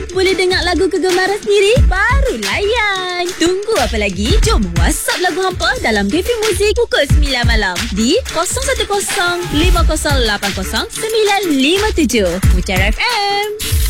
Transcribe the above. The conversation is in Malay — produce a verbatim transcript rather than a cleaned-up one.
malam? Boleh dengar lagu kegemaran sendiri? Baru layan. Tunggu apa lagi? Jom WhatsApp lagu hampa dalam Cafe Muzik pukul sembilan malam di kosong satu kosong lima kosong lapan kosong sembilan lima tujuh. Mutiara F M.